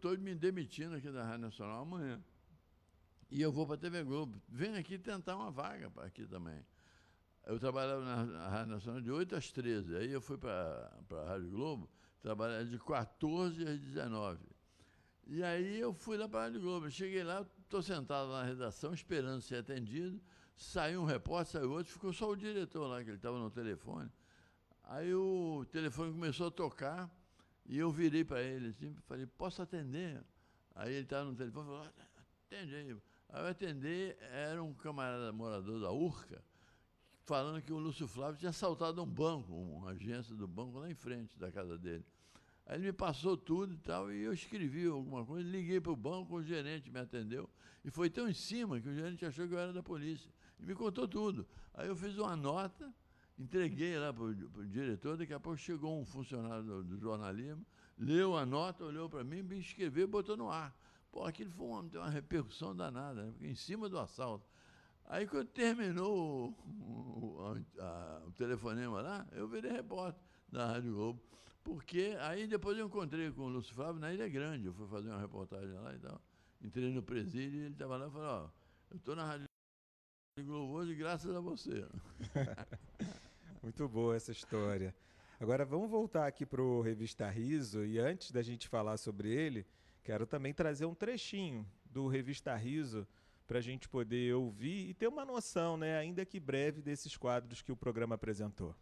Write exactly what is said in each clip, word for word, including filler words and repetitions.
estou me demitindo aqui da Rádio Nacional amanhã. E eu vou para a T V Globo. Vem aqui tentar uma vaga para aqui também. Eu trabalhava na Rádio Nacional de oito às treze. Aí eu fui para a Rádio Globo, trabalhava de quatorze às dezenove. E aí eu fui lá para a Rádio Globo. Cheguei lá, estou sentado na redação, esperando ser atendido. Saiu um repórter, saiu outro, ficou só o diretor lá, que ele estava no telefone. Aí o telefone começou a tocar e eu virei para ele assim, falei, posso atender? Aí ele estava no telefone e falou, atende aí. Aí eu atender, era um camarada morador da Urca, falando que o Lúcio Flávio tinha assaltado um banco, uma agência do banco lá em frente da casa dele. Aí ele me passou tudo e tal, e eu escrevi alguma coisa, liguei para o banco, o gerente me atendeu, e foi tão em cima que o gerente achou que eu era da polícia, e me contou tudo. Aí eu fiz uma nota, entreguei lá para o diretor, daqui a pouco chegou um funcionário do, do jornalismo, leu a nota, olhou para mim, me escreveu e botou no ar. Pô, aquilo foi uma, uma repercussão danada, né? Porque em cima do assalto. Aí quando terminou o, o, a, o telefonema lá, eu virei repórter da Rádio Globo, porque aí depois eu encontrei com o Lúcio Flávio na Ilha Grande, eu fui fazer uma reportagem lá e tal, entrei no presídio e ele estava lá e falou, ó, eu estou na Rádio Globo hoje graças a você. Muito boa essa história. Agora vamos voltar aqui para o Revista Riso, e antes da gente falar sobre ele, quero também trazer um trechinho do Revista Riso para a gente poder ouvir e ter uma noção, né, ainda que breve, desses quadros que o programa apresentou.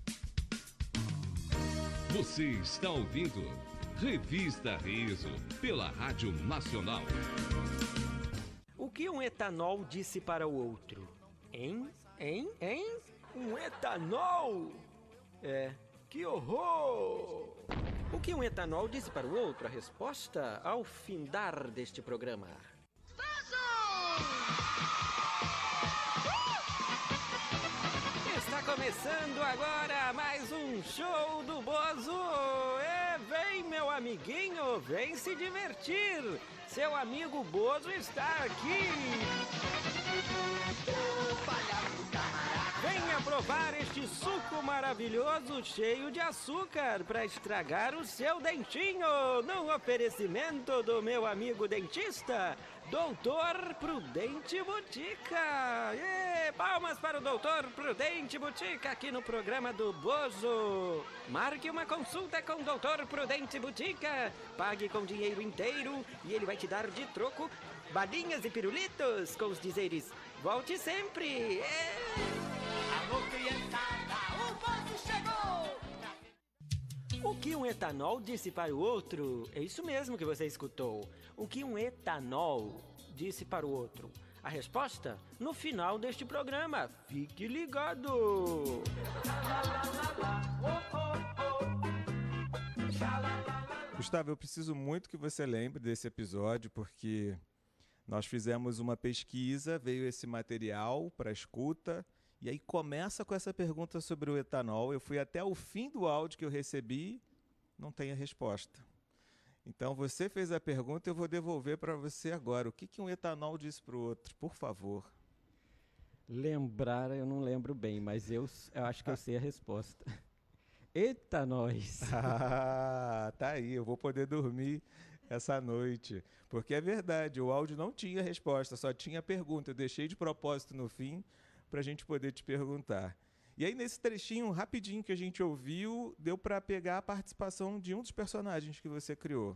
Você está ouvindo Revista Riso, pela Rádio Nacional. O que um etanol disse para o outro? Hein? Hein? Hein? Um etanol? É, que horror! O que um etanol disse para o outro? A resposta ao findar deste programa. Está começando agora mais um show do Bozo. É, vem meu amiguinho, vem se divertir. Seu amigo Bozo está aqui. Venha provar este suco maravilhoso cheio de açúcar para estragar o seu dentinho, num oferecimento do meu amigo dentista, doutor Prudente Botica. E palmas para o doutor Prudente Botica aqui no programa do Bozo. Marque uma consulta com o doutor Prudente Botica, pague com dinheiro inteiro e ele vai te dar de troco balinhas e pirulitos com os dizeres volte sempre. E... Alô, criançada, o Bozo chegou! O que um etanol disse para o outro? É isso mesmo que você escutou. O que um etanol disse para o outro? A resposta no final deste programa. Fique ligado! Gustavo, eu preciso muito que você lembre desse episódio, porque nós fizemos uma pesquisa, veio esse material para escuta, e aí começa com essa pergunta sobre o etanol. Eu fui até o fim do áudio que eu recebi, não tem a resposta. Então você fez a pergunta, eu vou devolver para você agora. O que, que um etanol disse para o outro, por favor? Lembrar, eu não lembro bem, mas eu, eu acho que eu sei a resposta. Eita, nós! Ah, tá aí, eu vou poder dormir essa noite. Porque é verdade, o áudio não tinha resposta, só tinha pergunta. Eu deixei de propósito no fim para a gente poder te perguntar. E aí, nesse trechinho rapidinho que a gente ouviu, deu para pegar a participação de um dos personagens que você criou.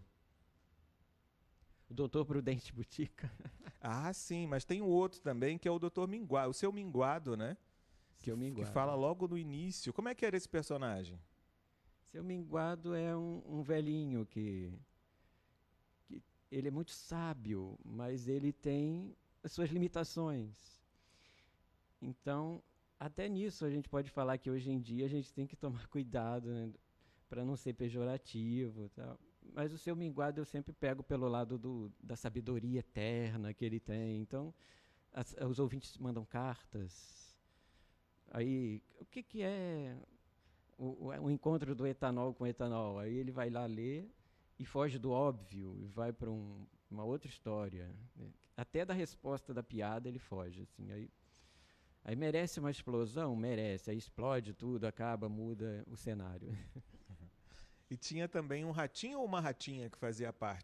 O doutor Prudente Botica. Ah, sim, mas tem um outro também, que é o doutor Minguado, o seu Minguado, né? Seu Minguado. Que fala logo no início. Como é que era esse personagem? Seu Minguado é um, um velhinho que, que... Ele é muito sábio, mas ele tem as suas limitações. Então, até nisso a gente pode falar que hoje em dia a gente tem que tomar cuidado, né, para não ser pejorativo. Tal. Mas o seu Minguado eu sempre pego pelo lado do, da sabedoria eterna que ele tem. Então, as, os ouvintes mandam cartas. Aí, o que, que é o, o, o encontro do etanol com etanol? Aí ele vai lá ler e foge do óbvio e vai para um, uma outra história. Né? Até da resposta da piada ele foge. Assim, aí, aí merece uma explosão? Merece. Aí explode tudo, acaba, muda o cenário. E tinha também um ratinho ou uma ratinha que fazia parte